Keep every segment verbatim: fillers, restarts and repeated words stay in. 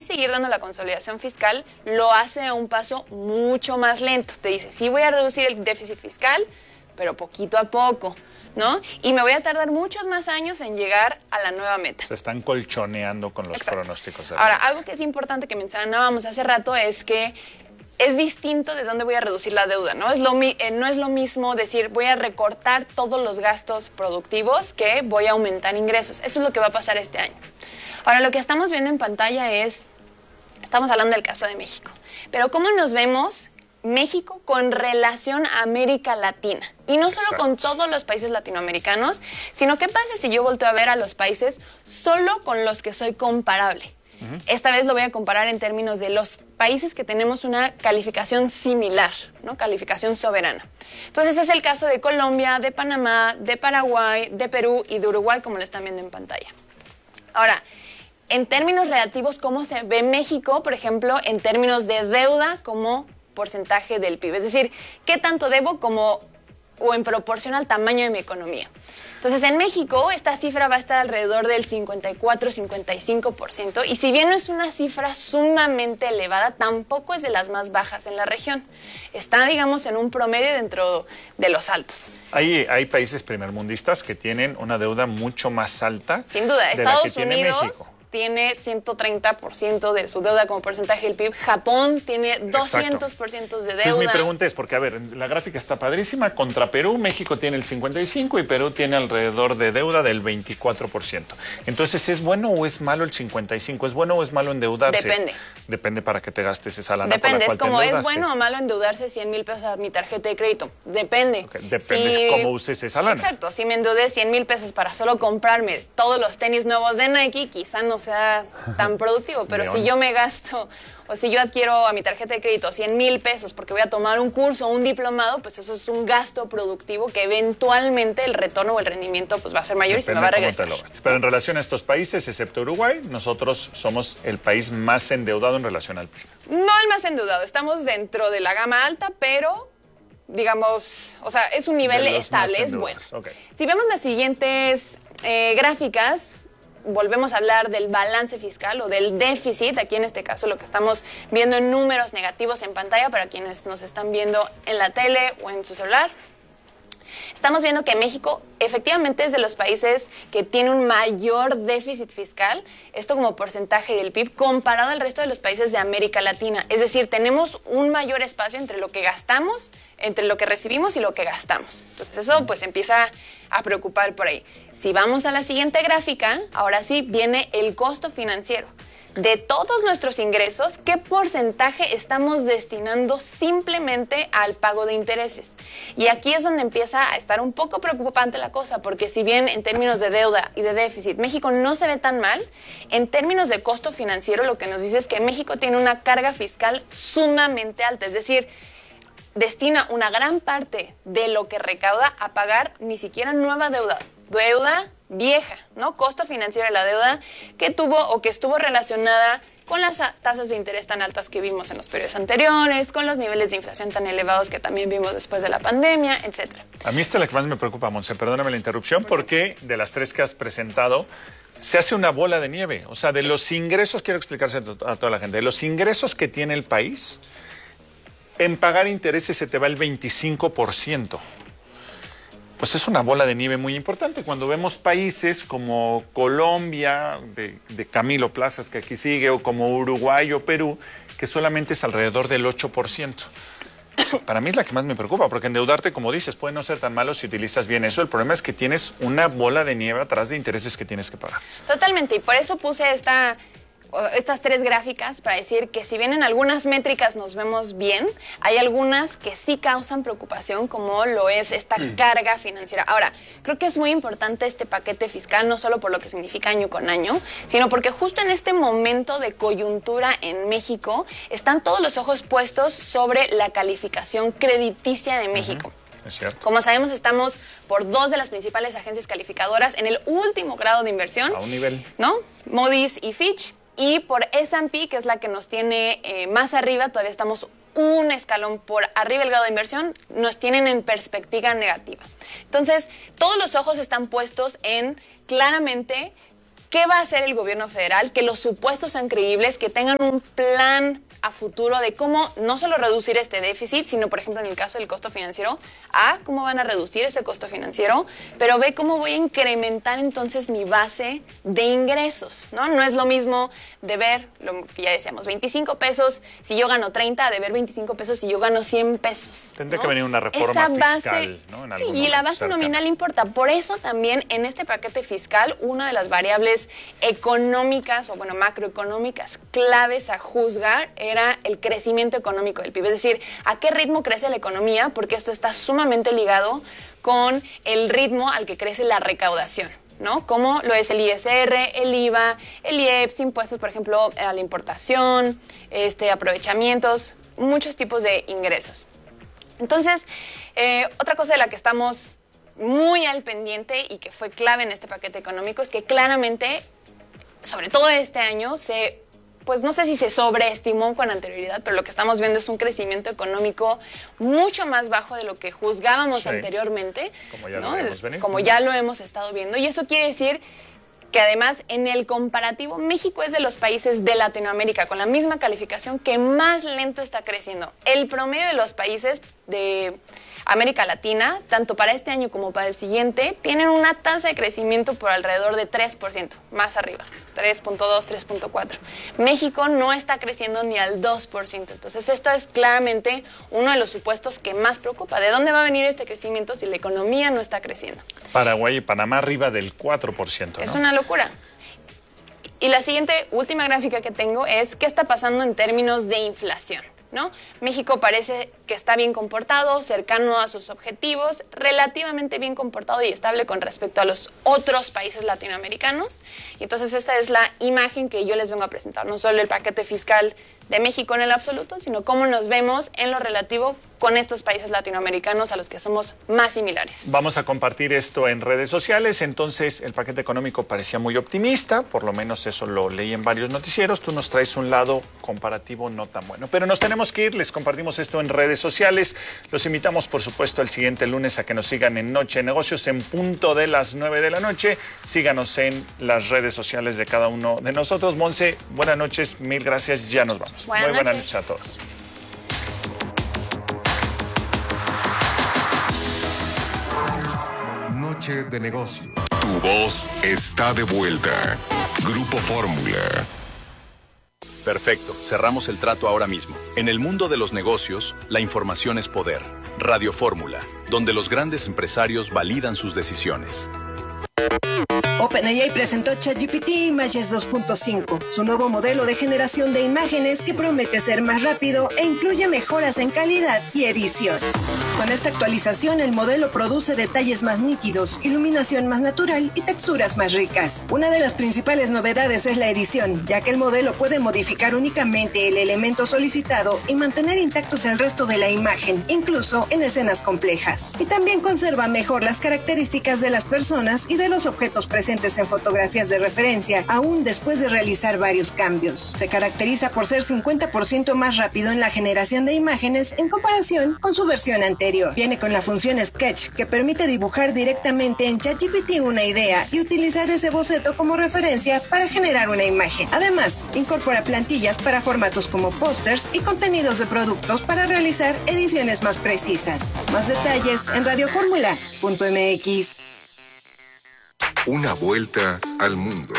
seguir dando la consolidación fiscal, lo hace a un paso mucho más lento. Te dice, sí voy a reducir el déficit fiscal, pero poquito a poco, ¿no? Y me voy a tardar muchos más años en llegar a la nueva meta. Se están colchoneando con los Exacto. pronósticos. Ahora, algo que es importante que mencionábamos hace rato es que es distinto de dónde voy a reducir la deuda, ¿no? Es lo, eh, no es lo mismo decir voy a recortar todos los gastos productivos que voy a aumentar ingresos. Eso es lo que va a pasar este año. Ahora, lo que estamos viendo en pantalla es, estamos hablando del caso de México, pero ¿cómo nos vemos México con relación a América Latina? Y no solo Exacto. con todos los países latinoamericanos, sino qué pasa si yo volteo a ver a los países solo con los que soy comparable. Uh-huh. Esta vez lo voy a comparar en términos de los países que tenemos una calificación similar, ¿no? Calificación soberana. Entonces es el caso de Colombia, de Panamá, de Paraguay, de Perú y de Uruguay, como lo están viendo en pantalla. Ahora, en términos relativos, ¿cómo se ve México, por ejemplo, en términos de deuda como porcentaje del P I B? Es decir, ¿qué tanto debo como o en proporción al tamaño de mi economía? Entonces, en México, esta cifra va a estar alrededor del cincuenta y cuatro, cincuenta y cinco por ciento, y si bien no es una cifra sumamente elevada, tampoco es de las más bajas en la región. Está, digamos, en un promedio dentro de los altos. Hay, hay países primermundistas que tienen una deuda mucho más alta. Sin duda, de Estados la que tiene Unidos México. Tiene ciento treinta por ciento de su deuda como porcentaje del P I B. Japón tiene doscientos por ciento de deuda. Entonces mi pregunta es, porque a ver, la gráfica está padrísima, contra Perú, México tiene el cincuenta y cinco por ciento y Perú tiene alrededor de deuda del veinticuatro por ciento. Entonces, ¿es bueno o es malo el cincuenta y cinco por ciento? ¿Es bueno o es malo endeudarse? Depende. Depende para que te gastes esa lana. Depende, con la es cual como, te ¿es endeudaste? bueno o malo endeudarse cien mil pesos a mi tarjeta de crédito? Depende. Okay, depende si... cómo uses esa lana. Exacto, si me endeudé cien mil pesos para solo comprarme todos los tenis nuevos de Nike, quizá no sea tan productivo, pero León. si yo me gasto o si yo adquiero a mi tarjeta de crédito cien mil pesos porque voy a tomar un curso o un diplomado, pues eso es un gasto productivo que eventualmente el retorno o el rendimiento pues va a ser mayor. Depende y se me va a regresar. Cómo te lo gastes. Pero en relación a estos países, excepto Uruguay, nosotros somos el país más endeudado en relación al P I B. No el más endeudado, estamos dentro de la gama alta, pero digamos, o sea, es un nivel estable, es bueno. Okay. Si vemos las siguientes eh, gráficas, volvemos a hablar del balance fiscal o del déficit. Aquí en este caso lo que estamos viendo en números negativos en pantalla para quienes nos están viendo en la tele o en su celular. Estamos viendo que México efectivamente es de los países que tiene un mayor déficit fiscal, esto como porcentaje del P I B, comparado al resto de los países de América Latina. Es decir, tenemos un mayor espacio entre lo que gastamos, entre lo que recibimos y lo que gastamos. Entonces eso pues empieza a preocupar por ahí. Si vamos a la siguiente gráfica, ahora sí viene el costo financiero. De todos nuestros ingresos, ¿qué porcentaje estamos destinando simplemente al pago de intereses? Y aquí es donde empieza a estar un poco preocupante la cosa, porque si bien en términos de deuda y de déficit México no se ve tan mal, en términos de costo financiero lo que nos dice es que México tiene una carga fiscal sumamente alta, es decir, destina una gran parte de lo que recauda a pagar ni siquiera nueva deuda, deuda vieja, ¿no? Costo financiero de la deuda que tuvo o que estuvo relacionada con las tasas de interés tan altas que vimos en los periodos anteriores, con los niveles de inflación tan elevados que también vimos después de la pandemia, etcétera. A mí esta es la que más me preocupa, Montse, perdóname la interrupción, porque de las tres que has presentado, se hace una bola de nieve. O sea, de los ingresos, quiero explicarse a toda la gente, de los ingresos que tiene el país, en pagar intereses se te va el veinticinco por ciento. Pues es una bola de nieve muy importante. Cuando vemos países como Colombia, de, de Camilo Plazas, que aquí sigue, o como Uruguay o Perú, que solamente es alrededor del ocho por ciento. Para mí es la que más me preocupa, porque endeudarte, como dices, puede no ser tan malo si utilizas bien eso. El problema es que tienes una bola de nieve atrás de intereses que tienes que pagar. Totalmente, y por eso puse esta... estas tres gráficas para decir que si bien en algunas métricas nos vemos bien, hay algunas que sí causan preocupación, como lo es esta carga financiera. Ahora, creo que es muy importante este paquete fiscal, no solo por lo que significa año con año, sino porque justo en este momento de coyuntura en México están todos los ojos puestos sobre la calificación crediticia de México. Uh-huh. Es cierto. Como sabemos, estamos por dos de las principales agencias calificadoras en el último grado de inversión. A un nivel. ¿No? Moody's y Fitch. Y por S and P, que es la que nos tiene eh, más arriba, todavía estamos un escalón por arriba del grado de inversión, nos tienen en perspectiva negativa. Entonces, todos los ojos están puestos en claramente ¿Qué va a hacer el gobierno federal? Que los supuestos sean creíbles, que tengan un plan a futuro de cómo no solo reducir este déficit, sino, por ejemplo, en el caso del costo financiero, A, cómo van a reducir ese costo financiero, pero B, cómo voy a incrementar entonces mi base de ingresos, ¿no? No es lo mismo de ver, lo que ya decíamos, veinticinco pesos si yo gano treinta, de ver veinticinco pesos si yo gano cien pesos. Tendría ¿no? que venir una reforma Esa base, fiscal, ¿no? En sí, y la base cercano. Nominal importa. Por eso también en este paquete fiscal, una de las variables económicas, o bueno, macroeconómicas claves a juzgar era el crecimiento económico del P I B, es decir, a qué ritmo crece la economía, porque esto está sumamente ligado con el ritmo al que crece la recaudación, ¿no? Como lo es el I S R, el I V A, el I E P S, impuestos, por ejemplo, a la importación, este, aprovechamientos, muchos tipos de ingresos. Entonces, eh, otra cosa de la que estamos muy al pendiente y que fue clave en este paquete económico es que claramente, sobre todo este año, se pues no sé si se sobreestimó con anterioridad, pero lo que estamos viendo es un crecimiento económico mucho más bajo de lo que juzgábamos sí, anteriormente, como ya, ¿no? lo hemos venido. como ya lo hemos estado viendo. Y eso quiere decir que además en el comparativo México es de los países de Latinoamérica con la misma calificación que más lento está creciendo. El promedio de los países de América Latina, tanto para este año como para el siguiente, tienen una tasa de crecimiento por alrededor de tres por ciento, más arriba, tres punto dos, tres punto cuatro. México no está creciendo ni al dos por ciento, entonces esto es claramente uno de los supuestos que más preocupa. ¿De dónde va a venir este crecimiento si la economía no está creciendo? Paraguay y Panamá arriba del cuatro por ciento, ¿no? Es una locura. Y la siguiente, última gráfica que tengo es qué está pasando en términos de inflación, ¿no? México parece que está bien comportado, cercano a sus objetivos, relativamente bien comportado y estable con respecto a los otros países latinoamericanos. Y entonces esta es la imagen que yo les vengo a presentar, no solo el paquete fiscal de México en el absoluto, sino cómo nos vemos en lo relativo con estos países latinoamericanos a los que somos más similares. Vamos a compartir esto en redes sociales. Entonces, el paquete económico parecía muy optimista, por lo menos eso lo leí en varios noticieros. Tú nos traes un lado comparativo no tan bueno. Pero nos tenemos que ir, les compartimos esto en redes sociales. Los invitamos, por supuesto, el siguiente lunes a que nos sigan en Noche de Negocios en punto de las nueve de la noche. Síganos en las redes sociales de cada uno de nosotros. Monse, buenas noches, mil gracias, ya nos vamos. Buenas Muy buenas noches. noches a todos. Noche de Negocios. Tu voz está de vuelta. Grupo Fórmula. Perfecto, cerramos el trato ahora mismo. En el mundo de los negocios, la información es poder. Radio Fórmula, donde los grandes empresarios validan sus decisiones. OpenAI presentó ChatGPT Images dos punto cinco, su nuevo modelo de generación de imágenes que promete ser más rápido e incluye mejoras en calidad y edición. Con esta actualización, el modelo produce detalles más nítidos, iluminación más natural y texturas más ricas. Una de las principales novedades es la edición, ya que el modelo puede modificar únicamente el elemento solicitado y mantener intactos el resto de la imagen, incluso en escenas complejas. Y también conserva mejor las características de las personas y de los objetos presentes en fotografías de referencia, aún después de realizar varios cambios. Se caracteriza por ser cincuenta por ciento más rápido en la generación de imágenes en comparación con su versión anterior. Viene con la función Sketch, que permite dibujar directamente en ChatGPT una idea y utilizar ese boceto como referencia para generar una imagen. Además, incorpora plantillas para formatos como pósters y contenidos de productos para realizar ediciones más precisas. Más detalles en radiofórmula punto m x. Una vuelta al mundo.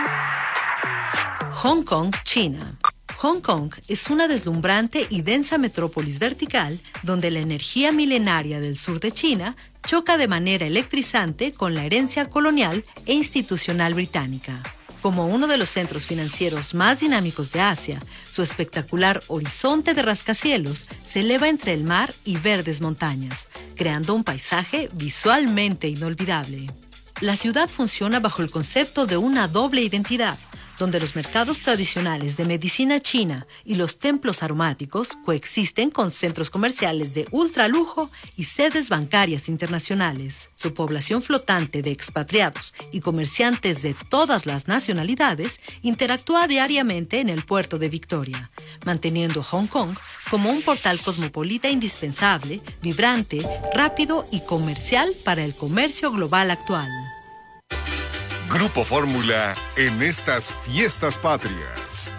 Hong Kong, China. Hong Kong es una deslumbrante y densa metrópolis vertical donde la energía milenaria del sur de China choca de manera electrizante con la herencia colonial e institucional británica. Como uno de los centros financieros más dinámicos de Asia, su espectacular horizonte de rascacielos se eleva entre el mar y verdes montañas, creando un paisaje visualmente inolvidable. La ciudad funciona bajo el concepto de una doble identidad, donde los mercados tradicionales de medicina china y los templos aromáticos coexisten con centros comerciales de ultralujo y sedes bancarias internacionales. Su población flotante de expatriados y comerciantes de todas las nacionalidades interactúa diariamente en el puerto de Victoria, manteniendo Hong Kong como un portal cosmopolita indispensable, vibrante, rápido y comercial para el comercio global actual. Grupo Fórmula en estas fiestas patrias.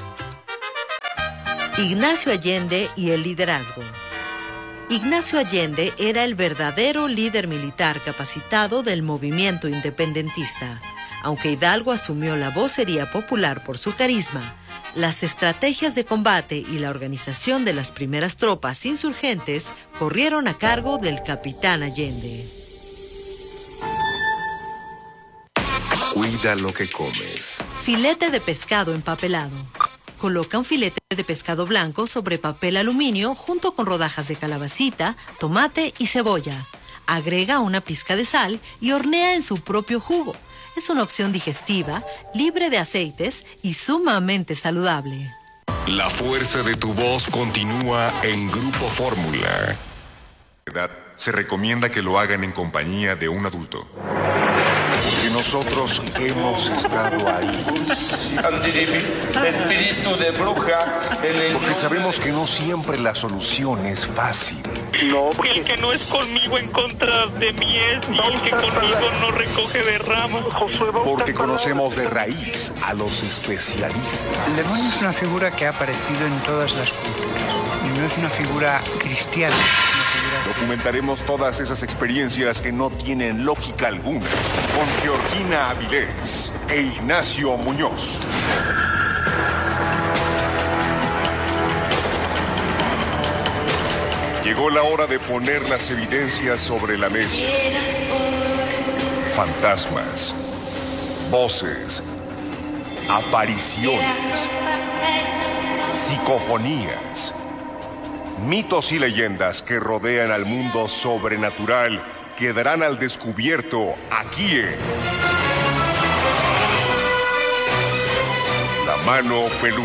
Ignacio Allende y el liderazgo. Ignacio Allende era el verdadero líder militar capacitado del movimiento independentista. Aunque Hidalgo asumió la vocería popular por su carisma, las estrategias de combate y la organización de las primeras tropas insurgentes corrieron a cargo del capitán Allende. Cuida lo que comes. Filete de pescado empapelado. Coloca un filete de pescado blanco sobre papel aluminio junto con rodajas de calabacita, tomate y cebolla. Agrega una pizca de sal y hornea en su propio jugo. Es una opción digestiva, libre de aceites y sumamente saludable. La fuerza de tu voz continúa en Grupo Fórmula. Se recomienda que lo hagan en compañía de un adulto. Porque nosotros hemos estado ahí. Espíritu de bruja. Porque sabemos que no siempre la solución es fácil. No, porque el que no es conmigo en contra de mí es, y el que conmigo no recoge de ramas. Porque conocemos de raíz a los especialistas. El demonio es una figura que ha aparecido en todas las culturas. Y no es una figura cristiana. Documentaremos todas esas experiencias que no tienen lógica alguna con Georgina Avilés e Ignacio Muñoz. Llegó la hora de poner las evidencias sobre la mesa. Fantasmas, voces, apariciones, psicofonías, mitos y leyendas que rodean al mundo sobrenatural quedarán al descubierto aquí en La Mano Peluda.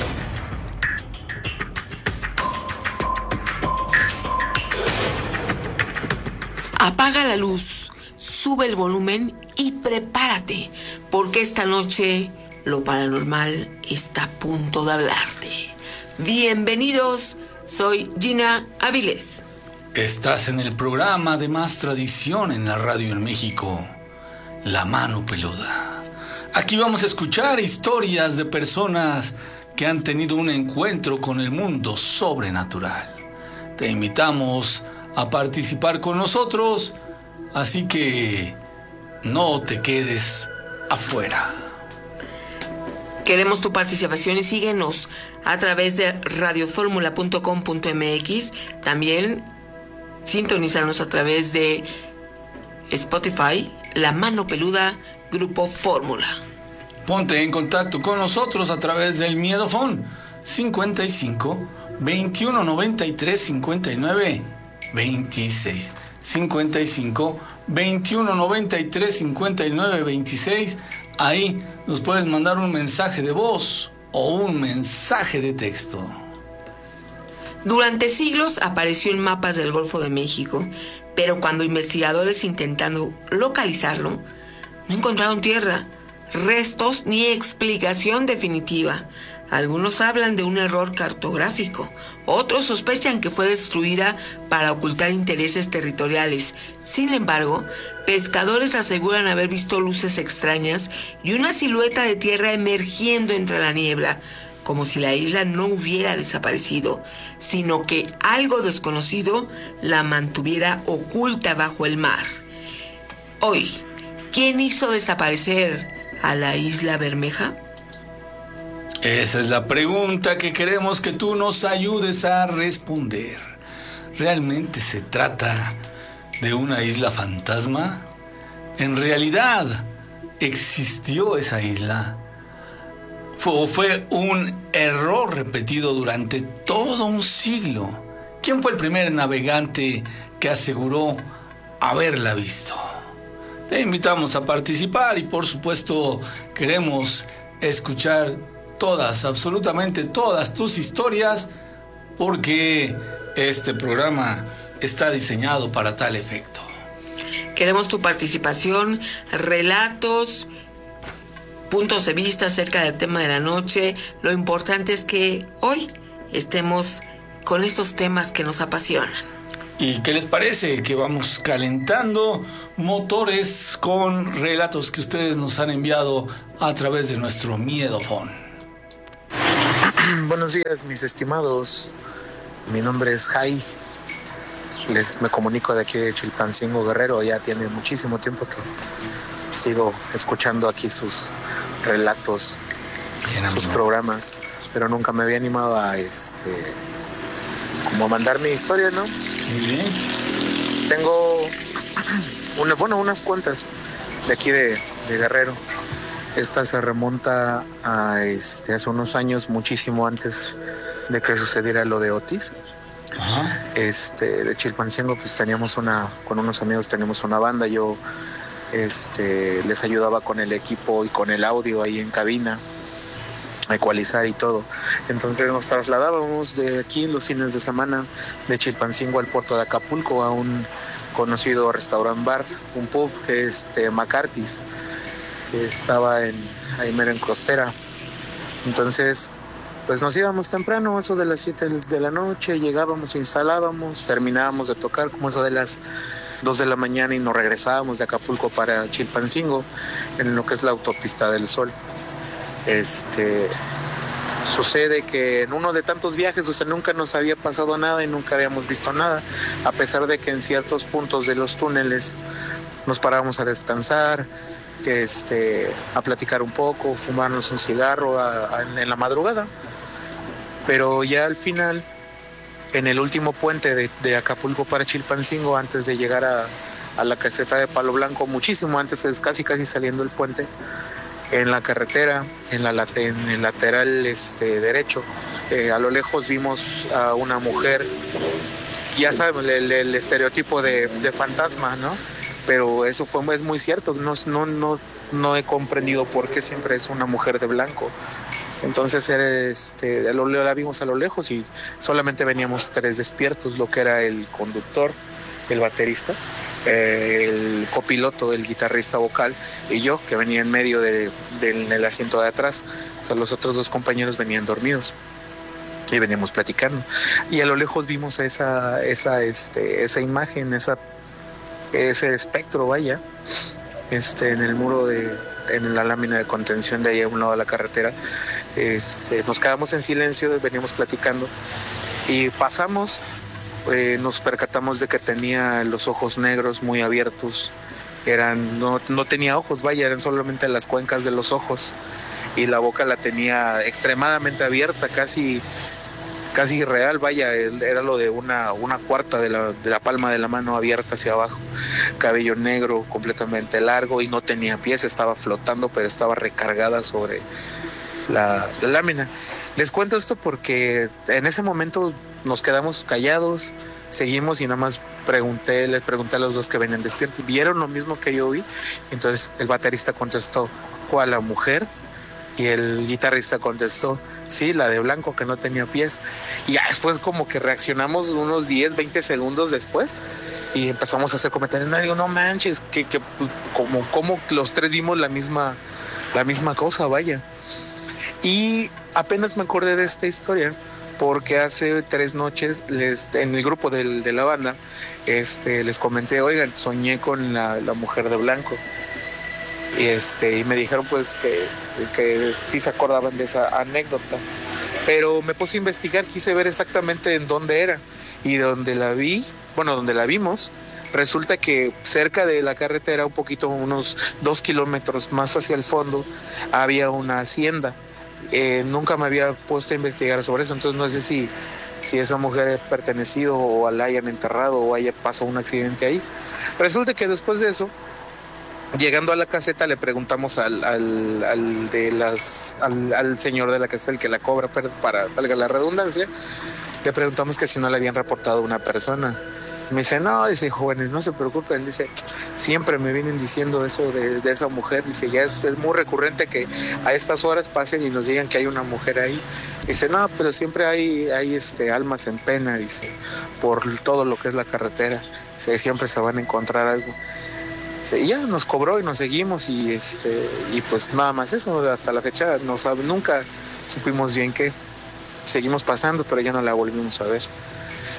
Apaga la luz, sube el volumen y prepárate, porque esta noche lo paranormal está a punto de hablarte. Bienvenidos, soy Gina Avilés. Estás en el programa de más tradición en la radio en México, La Mano Peluda. Aquí vamos a escuchar historias de personas que han tenido un encuentro con el mundo sobrenatural. Te invitamos a participar con nosotros, así que no te quedes afuera. Queremos tu participación y síguenos a través de radio fórmula punto com punto m x. También sintonízanos a través de Spotify, La Mano Peluda, Grupo Fórmula. Ponte en contacto con nosotros a través del Miedofón cincuenta y cinco, veintiuno noventa y tres, cincuenta y nueve, veintiséis. cincuenta y cinco, veintiuno noventa y tres, cincuenta y nueve, veintiséis. Ahí nos puedes mandar un mensaje de voz o un mensaje de texto. Durante siglos apareció en mapas del Golfo de México, pero cuando investigadores intentando localizarlo, no encontraron tierra, restos ni explicación definitiva. Algunos hablan de un error cartográfico, otros sospechan que fue destruida para ocultar intereses territoriales. Sin embargo, pescadores aseguran haber visto luces extrañas y una silueta de tierra emergiendo entre la niebla, como si la isla no hubiera desaparecido, sino que algo desconocido la mantuviera oculta bajo el mar. Hoy, ¿quién hizo desaparecer a la Isla Bermeja? Esa es la pregunta que queremos que tú nos ayudes a responder. ¿Realmente se trata de una isla fantasma? ¿En realidad existió esa isla? ¿O fue un error repetido durante todo un siglo? ¿Quién fue el primer navegante que aseguró haberla visto? Te invitamos a participar y por supuesto queremos escuchar todas, absolutamente todas tus historias, porque este programa está diseñado para tal efecto. Queremos tu participación, relatos, puntos de vista acerca del tema de la noche. Lo importante es que hoy estemos con estos temas que nos apasionan. ¿Y qué les parece? Que vamos calentando motores con relatos que ustedes nos han enviado a través de nuestro Miedofón. Buenos días, mis estimados. Mi nombre es Jai. Les me comunico de aquí de Chilpancingo, Guerrero. Ya tiene muchísimo tiempo que sigo escuchando aquí sus relatos, Bien, sus programas, pero nunca me había animado a este como a mandar mi historia, ¿no? Muy bien. Tengo una, bueno, unas cuantas de aquí de, de Guerrero. Esta se remonta a este hace unos años, muchísimo antes de que sucediera lo de Otis. Ajá. Este, de Chilpancingo, pues teníamos una, con unos amigos teníamos una banda. Yo este, les ayudaba con el equipo y con el audio ahí en cabina, a ecualizar y todo. Entonces nos trasladábamos de aquí los fines de semana de Chilpancingo al puerto de Acapulco a un conocido restaurant bar, un pub que es este, McCarthy's, que estaba en, ahí mero en Costera. Entonces pues nos íbamos temprano, eso de las siete de la noche, llegábamos, instalábamos, terminábamos de tocar como eso de las dos de la mañana y nos regresábamos de Acapulco para Chilpancingo, en lo que es la autopista del Sol. Este, sucede que en uno de tantos viajes, o sea, nunca nos había pasado nada y nunca habíamos visto nada, a pesar de que en ciertos puntos de los túneles nos parábamos a descansar, que este, a platicar un poco, fumarnos un cigarro a, a, en la madrugada. Pero ya al final, en el último puente de, de Acapulco para Chilpancingo, antes de llegar a, a la caseta de Palo Blanco, muchísimo antes, es casi casi saliendo el puente, en la carretera, en, la, en el lateral este, derecho, eh, a lo lejos vimos a una mujer, ya saben, el, el estereotipo de, de fantasma, ¿no? Pero eso fue, es muy cierto, no, no, no, no he comprendido por qué siempre es una mujer de blanco. Entonces este, lo, la vimos a lo lejos y solamente veníamos tres despiertos, lo que era el conductor, el baterista, eh, el copiloto, el guitarrista vocal y yo, que venía en medio de, de, del asiento de atrás. O sea, los otros dos compañeros venían dormidos y veníamos platicando. Y a lo lejos vimos esa, esa, este, esa imagen, esa, ese espectro, vaya, este, en el muro de... en la lámina de contención de ahí a un lado de la carretera. Este, nos quedamos en silencio, veníamos platicando y pasamos, eh, nos percatamos de que tenía los ojos negros muy abiertos, eran, no, no tenía ojos, vaya, eran solamente las cuencas de los ojos y la boca la tenía extremadamente abierta, casi casi irreal, vaya, era lo de una, una cuarta de la, de la palma de la mano abierta hacia abajo, cabello negro completamente largo y no tenía pies, estaba flotando pero estaba recargada sobre la, la lámina. Les cuento esto porque en ese momento nos quedamos callados, seguimos y nada más pregunté, les pregunté a los dos que venían despiertos, ¿vieron lo mismo que yo vi? Entonces el baterista contestó, ¿cuál, la mujer? Y el guitarrista contestó, sí, la de blanco que no tenía pies. Y ya después como que reaccionamos unos diez, veinte segundos después y empezamos a hacer comentarios. No, digo, no manches, que, que como, como los tres vimos la misma, la misma cosa, vaya. Y apenas me acordé de esta historia porque hace tres noches les, en el grupo del, de la banda este, les comenté, oigan, soñé con la, la mujer de blanco. Y, este, y me dijeron pues que, que sí se acordaban de esa anécdota. Pero me puse a investigar, quise ver exactamente en dónde era. Y donde la vi, bueno, donde la vimos, resulta que cerca de la carretera, un poquito, unos dos kilómetros más hacia el fondo, había una hacienda. Eh, nunca me había puesto a investigar sobre eso, entonces no sé si, si esa mujer ha pertenecido o la hayan enterrado o haya pasado un accidente ahí. Resulta que después de eso, llegando a la caseta le preguntamos al, al, al de las al, al señor de la caseta, el que la cobra, para valga la redundancia, le preguntamos que si no le habían reportado a una persona. Me dice, no, dice, jóvenes, no se preocupen, dice, siempre me vienen diciendo eso de, de esa mujer, dice, ya es, es muy recurrente que a estas horas pasen y nos digan que hay una mujer ahí. Dice, no, pero siempre hay, hay este, almas en pena, dice, por todo lo que es la carretera, dice, siempre se van a encontrar algo. Dice, y ya nos cobró y nos seguimos y este y pues nada más eso, hasta la fecha no sabe, nunca supimos bien qué. Seguimos pasando, pero ya no la volvimos a ver.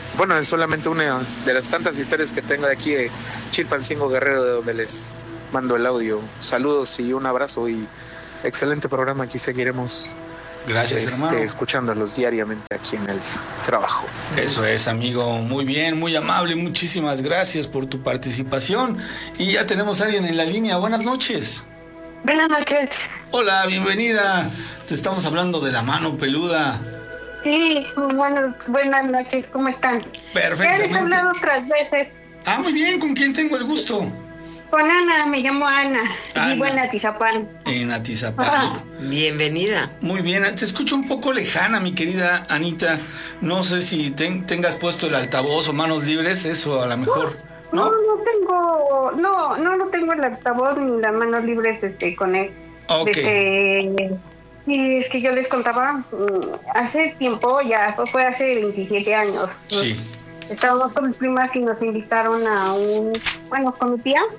bueno, es solamente una de las tantas historias que tengo de aquí de Chilpancingo Guerrero, de donde les mando el audio. Saludos y un abrazo y excelente programa. Aquí seguiremos Gracias, este, hermano. escuchándolos diariamente aquí en el trabajo. Eso es, amigo. Muy bien, muy amable. Muchísimas gracias por tu participación. Y ya tenemos a alguien en la línea. Buenas noches. Buenas noches. Hola, bienvenida. Te estamos hablando de La Mano Peluda. Sí, bueno, buenas noches, ¿cómo están? Perfectamente. Ya les he hablado otras veces. Ah, muy bien, ¿con quién tengo el gusto? Con Ana, me llamo Ana, Ana. vivo en Atizapán. En Atizapán. Ah. Bienvenida. Muy bien, te escucho un poco lejana, mi querida Anita. No sé si ten, tengas puesto el altavoz o manos libres, eso a lo mejor, ¿no? No, no tengo, no, no, no tengo el altavoz ni las manos libres este, con él. Ok. Este, y es que yo les contaba, hace tiempo, ya fue hace veintisiete años. Sí. Estábamos con mis primas y nos invitaron a un, bueno, con mi tía.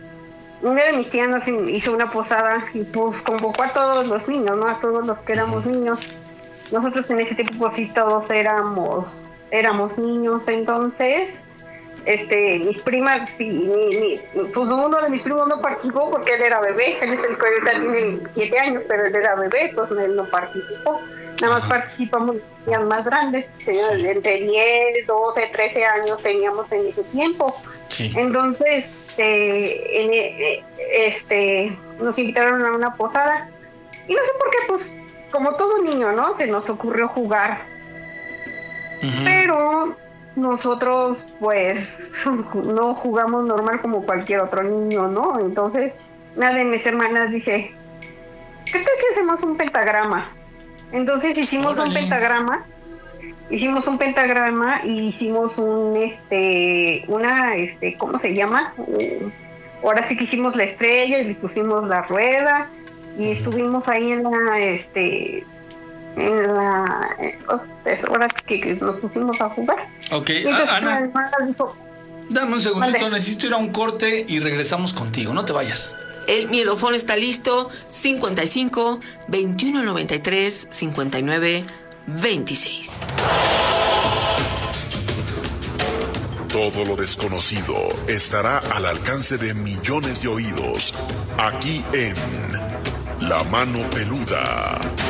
Una de mis tías nos hizo una posada y pues convocó a todos los niños, ¿no? A todos los que éramos niños. Nosotros en ese tiempo pues sí todos éramos, éramos niños, entonces, este, mis primas, sí, mi, mi, pues uno de mis primos no participó porque él era bebé, él es el que ahorita tiene siete años, pero él era bebé, pues él no participó. Nada más participamos niñas más grandes, teníamos sí. entre diez, doce, trece años teníamos en ese tiempo. Sí. Entonces, este, en, este, nos invitaron a una posada y no sé por qué, pues, como todo niño, ¿no? Se nos ocurrió jugar. Uh-huh. Pero nosotros, pues, no jugamos normal como cualquier otro niño, ¿no? Entonces, una de mis hermanas dice, ¿qué tal si hacemos un pentagrama? Entonces hicimos Órale. un pentagrama, hicimos un pentagrama y hicimos un, este, una, este, ¿cómo se llama? Uh, ahora sí que hicimos la estrella y le pusimos la rueda y estuvimos ahí en la, este, en la, eh, ahora sí que, que nos pusimos a jugar. Ok, entonces, Ana, dijo, dame un segundito, vale. necesito ir a un corte y regresamos contigo, no te vayas. El miedofón está listo, cincuenta y cinco, veintiuno noventa y tres, cincuenta y nueve, veintiséis. Todo lo desconocido estará al alcance de millones de oídos, aquí en La Mano Peluda.